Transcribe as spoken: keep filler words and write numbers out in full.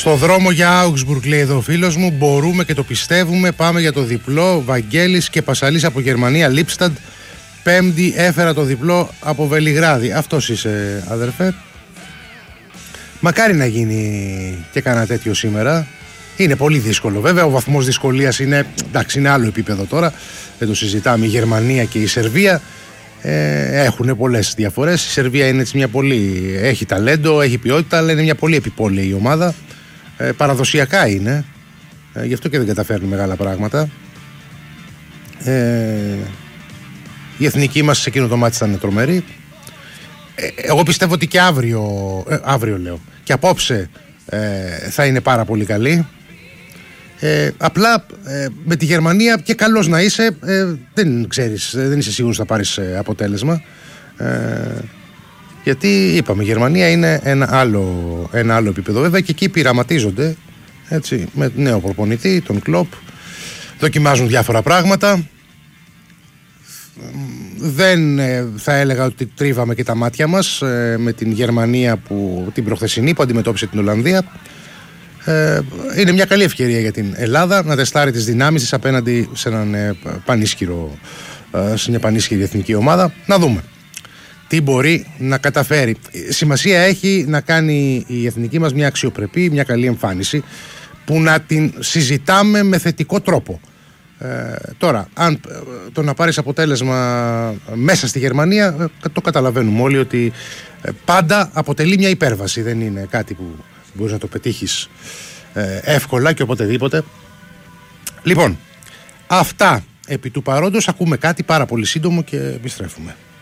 Στο δρόμο για Augsburg, λέει εδώ ο φίλος μου. Μπορούμε και το πιστεύουμε. Πάμε για το διπλό. Βαγγέλης και Πασαλής από Γερμανία. Λίπσταντ. Πέμπτη έφερα το διπλό από Βελιγράδι. Αυτός είσαι, αδερφέ. Μακάρι να γίνει και κανένα τέτοιο σήμερα. Είναι πολύ δύσκολο βέβαια. Ο βαθμός δυσκολίας είναι, εντάξει, είναι άλλο επίπεδο τώρα. Δεν το συζητάμε. Η Γερμανία και η Σερβία ε, έχουν πολλές διαφορές. Η Σερβία είναι έτσι μια πολύ. Έχει ταλέντο, έχει ποιότητα, αλλά είναι μια πολύ επιπόλαιη ομάδα. Ε, παραδοσιακά είναι. Ε, γι' αυτό και δεν καταφέρνει μεγάλα πράγματα. Ε, η εθνική μας σε εκείνο το μάτι ήταν τρομερή. Ε, εγώ πιστεύω ότι και αύριο, ε, αύριο λέω, και απόψε ε, θα είναι πάρα πολύ καλή. Ε, απλά ε, με τη Γερμανία και καλός να είσαι, ε, δεν ξέρεις, δεν είσαι σίγουρος θα πάρεις ε, αποτέλεσμα. Ε, γιατί είπαμε, η Γερμανία είναι ένα άλλο, ένα άλλο επίπεδο. Βέβαια και εκεί πειραματίζονται, έτσι, με νέο προπονητή, τον Κλοπ. Δοκιμάζουν διάφορα πράγματα. Δεν ε, θα έλεγα ότι τρίβαμε και τα μάτια μας ε, με την Γερμανία που, την προχθεσινή που αντιμετώπισε την Ολλανδία. Ε, είναι μια καλή ευκαιρία για την Ελλάδα να τεστάρει τις δυνάμεις της απέναντι σε, έναν, ε, πανίσχυρο, ε, σε μια πανίσχυρη εθνική ομάδα. Να δούμε τι μπορεί να καταφέρει. Σημασία έχει να κάνει η εθνική μας μια αξιοπρεπή, μια καλή εμφάνιση που να την συζητάμε με θετικό τρόπο. Ε, τώρα, αν το να πάρεις αποτέλεσμα μέσα στη Γερμανία, ε, το καταλαβαίνουμε όλοι ότι ε, πάντα αποτελεί μια υπέρβαση. Δεν είναι κάτι που μπορείς να το πετύχεις ε, εύκολα και οποτεδήποτε. Λοιπόν, αυτά επί του παρόντος. Ακούμε κάτι πάρα πολύ σύντομο και επιστρέφουμε.